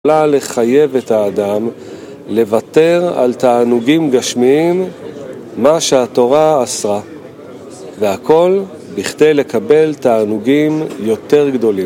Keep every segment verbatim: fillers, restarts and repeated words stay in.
יכולה לחייב את האדם לוותר על תענוגים גשמיים, מה שהתורה אסרה, והכל בכדי לקבל תענוגים יותר גדולים.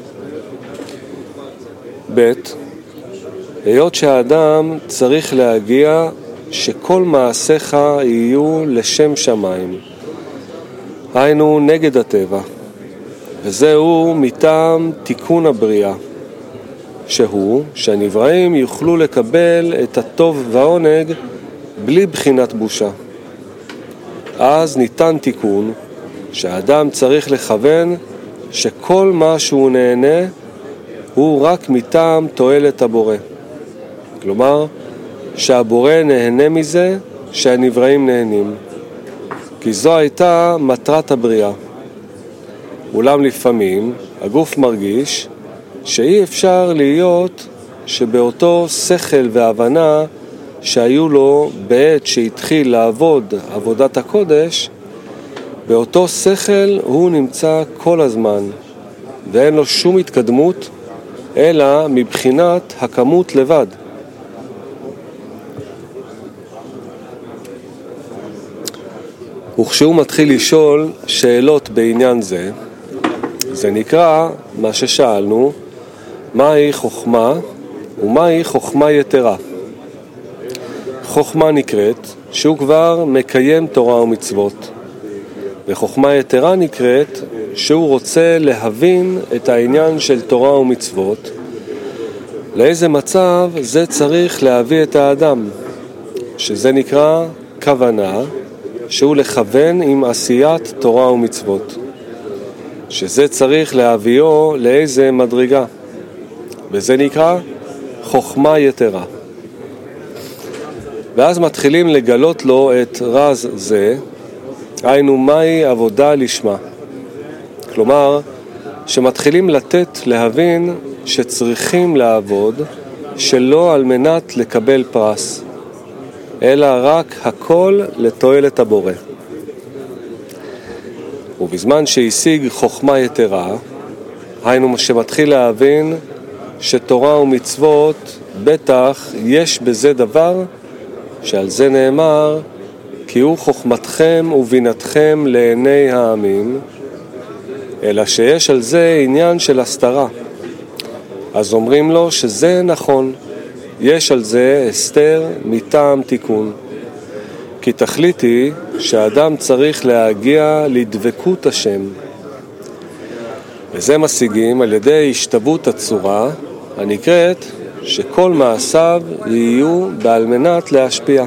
ב' היות שהאדם צריך להגיע שכל מעשיך יהיו לשם שמיים, היינו נגד הטבע, וזהו מטעם תיקון הבריאה, שהוא שהנבראים יוכלו לקבל את הטוב והעונג בלי בחינת בושה. אז ניתן תיקון שהאדם צריך לכוון שכל מה שהוא נהנה הוא רק מטעם תועלת הבורא. כלומר, שהבורא נהנה מזה שהנבראים נהנים. כי זו הייתה מטרת הבריאה. אולם לפעמים הגוף מרגיש שאי אפשר להיות שבאותו שכל והבנה שהיו לו בעת שהתחיל לעבוד עבודת הקודש, באותו שכל הוא נמצא כל הזמן, ואין לו שום התקדמות אלא מבחינת הכמות לבד. וכשהוא מתחיל לשאול שאלות בעניין זה, זה נקרא מה ששאלנו, מהי חוכמה ומהי חוכמה יתרה. חוכמה נקראת שהוא כבר מקיים תורה ומצוות, וחוכמה יתרה נקראת שהוא רוצה להבין את העניין של תורה ומצוות, לאיזה מצב זה צריך להביא את האדם, שזה נקרא כוונה, שהוא לכוון עם עשיית תורה ומצוות, שזה צריך להביאו לאיזה מדרגה, וזה נקרא חוכמה יתרה. ואז מתחילים לגלות לו את רז זה, היינו מהי עבודה לשמה. כלומר, שמתחילים לתת להבין שצריכים לעבוד שלא על מנת לקבל פרס, אלא רק הכל לתועלת הבורא. ובזמן שהשיג חוכמה יתרה, היינו שמתחיל להבין שתורה ומצוות בטח יש בזה דבר שעל זה נאמר כי הוא חוכמתכם ובינתכם לעיני העמים, אלא שיש על זה עניין של הסתרה. אז אומרים לו שזה נכון, יש על זה הסתר מטעם תיקון, כי תכלית היא שהאדם צריך להגיע לדבקות השם, וזה משיגים על ידי השתוות הצורה הנקראת שכל מעשיו יהיו בעל מנת להשפיע.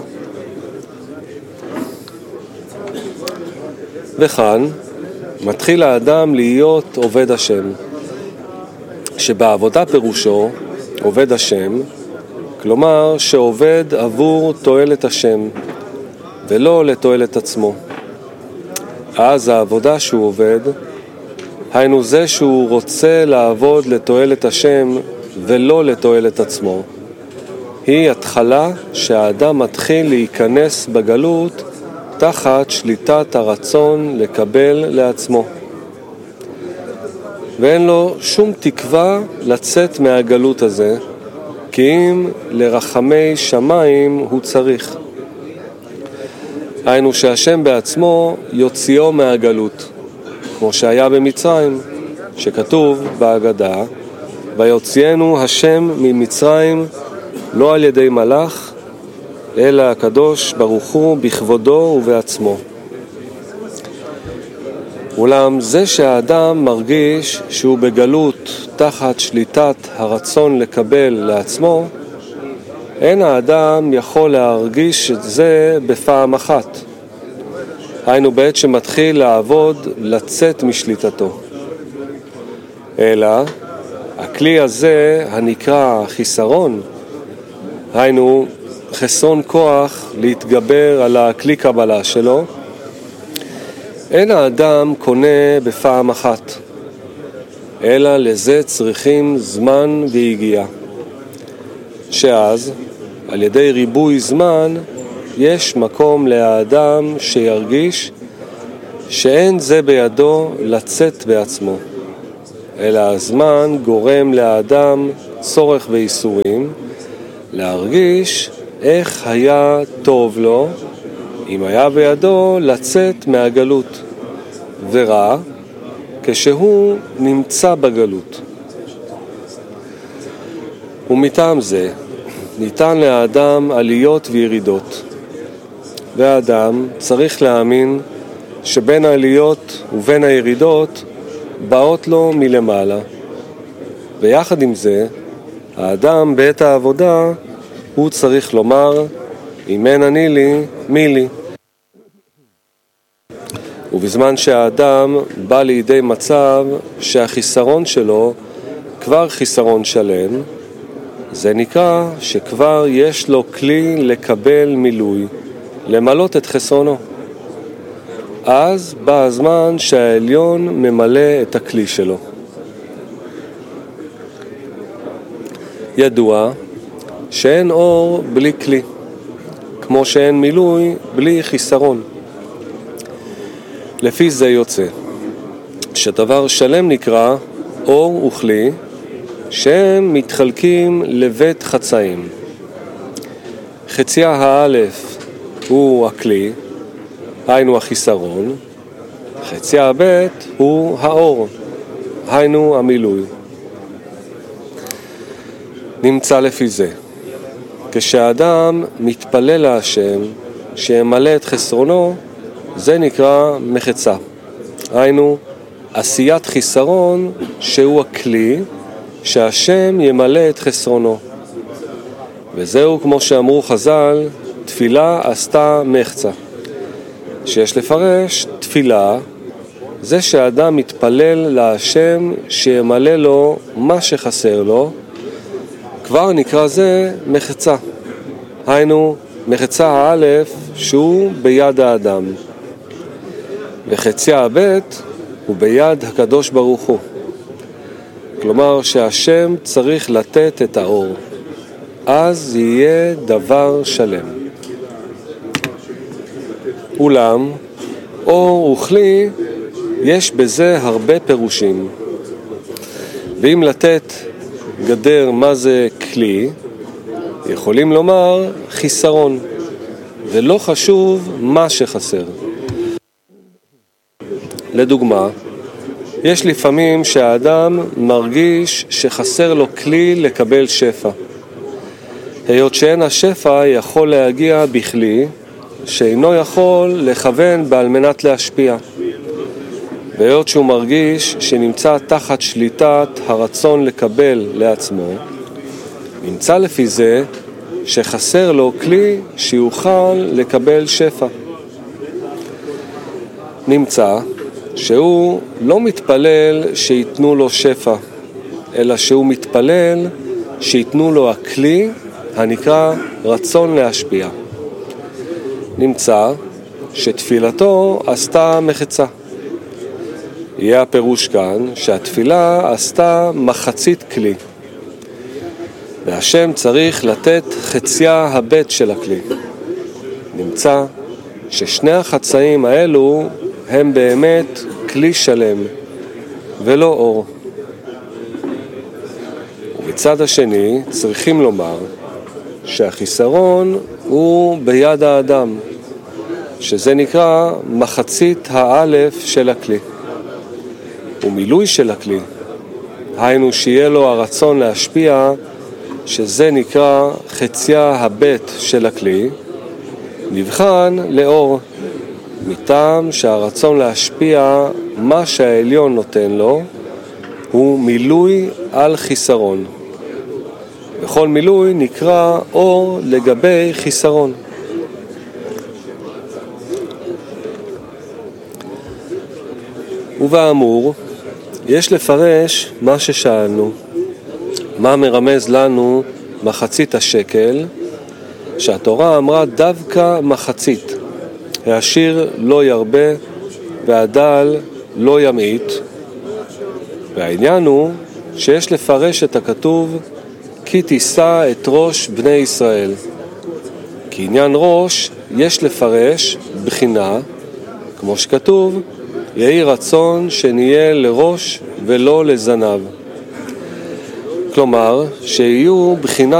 וכאן מתחיל האדם להיות עובד השם, שבעבודה פירושו עובד השם, כלומר שעובד עבור תועלת השם ולא לתועלת עצמו. אז העבודה שהוא עובד, היינו זה שהוא רוצה לעבוד לתועלת השם ולא לתועלת עצמו, היא התחלה שהאדם מתחיל להיכנס בגלות תחת שליטת הרצון לקבל לעצמו, ואין לו שום תקווה לצאת מהגלות הזה, כי אם לרחמי שמיים הוא צריך. היינו שהשם בעצמו יוציאו מהגלות, כמו שהיה במצרים, שכתוב בהגדה, ויוציאנו השם ממצרים לא על ידי מלאך, אלא הקדוש ברוך הוא בכבודו ובעצמו. אולם זה שהאדם מרגיש שהוא בגלות תחת שליטת הרצון לקבל לעצמו, אין האדם יכול להרגיש את זה בפעם אחת. היינו בעת שמתחיל לעבוד לצאת משליטתו. אלא הכלי הזה הנקרא חיסרון, היינו חסרון כוח להתגבר על הכלי קבלה שלו, אין האדם קונה בפעם אחת, אלא לזה צריכים זמן והגיעה, שאז על ידי ריבוי זמן יש מקום לאדם שירגיש שאין זה בידו לצאת בעצמו, אלא הזמן גורם לאדם צורך ואיסורים, להרגיש איך היה טוב לו אם היה בידו לצאת מהגלות, ורע כשהוא נמצא בגלות. ומטעם זה ניתן לאדם עליות וירידות, והאדם צריך להאמין שבין העליות ובין הירידות באות לו מלמעלה. ויחד עם זה, האדם בעת העבודה הוא צריך לומר, אם אין אני לי, מי לי? ובזמן שהאדם בא לידי מצב שהחיסרון שלו כבר חיסרון שלם, זה נקרא שכבר יש לו כלי לקבל מילוי, למלות את חסרונו. אז בא הזמן שהעליון ממלא את הכלי שלו. ידוע שאין אור בלי כלי, כמו שאין מילוי בלי חיסרון. לפי זה יוצא שדבר שלם נקרא אור וכלי, שהם מתחלקים לבית חצאים. חציה האלף הוא הכלי, היינו החיסרון, חציה הבית הוא האור, היינו המילוי. נמצא לפי זה, כשאדם מתפלל להשם שימלא את חסרונו, זה נקרא מחצה, היינו עשיית חיסרון שהוא הכלי שהשם ימלא את חסרונו. וזהו כמו שאמרו חז"ל, תפילה עשתה מחצה. שיש לפרש תפילה, זה שהאדם מתפלל להשם שימלא לו מה שחסר לו, כבר נקרא זה מחצה. היינו מחצה האלף שהוא ביד האדם, וחציה הבית הוא ביד הקדוש ברוך הוא. כלומר שהשם צריך לתת את האור, אז יהיה דבר שלם. אולם אור וכלי יש בזה הרבה פירושים, ואם לתת גדר מה זה כלי, יכולים לומר חיסרון, ולא חשוב מה שחסר. לדוגמה, יש לפעמים שהאדם מרגיש שחסר לו כלי לקבל שפע. היות שאין השפע יכול להגיע בכלי שאינו יכול לכוון בעל מנת להשפיע. והיות שהוא מרגיש שנמצא תחת שליטת הרצון לקבל לעצמו, נמצא לפי זה שחסר לו כלי שיוכל לקבל שפע. נמצא שהוא לא מתפלל שיתנו לו שפע, אלא שהוא מתפלל שיתנו לו הכלי הנקרא רצון להשפיע. נמצא שתפילתו עשתה מחצה. יהיה הפירוש כאן שהתפילה עשתה מחצית כלי, והשם צריך לתת חציה הבית של הכלי. נמצא ששני החצאים האלו הם באמת כלי שלם ולא אור. ובצד השני צריכים לומר שהחיסרון הוא ביד האדם, שזה נקרא מחצית האלף של הכלי. ומילוי של הכלי, היינו שיהיה לו הרצון להשפיע, שזה נקרא חציה הבית של הכלי, נבחן לאור, מטעם שהרצון להשפיע מה שהעליון נותן לו הוא מילוי על חיסרון. וכל מילוי נקרא אור לגבי חיסרון. ובאמור יש לפרש מה ששאלנו, מה מרמז לנו מחצית השקל, שהתורה אמרה דווקא מחצית, העשיר לא ירבה והדל לא ימעיט. והעניין הוא שיש לפרש את הכתוב כי תישא את ראש בני ישראל. כי עניין ראש יש לפרש בחינה, כמו שכתוב, יהי רצון שנהיה לראש ולא לזנב. כלומר, שיהיו בחינת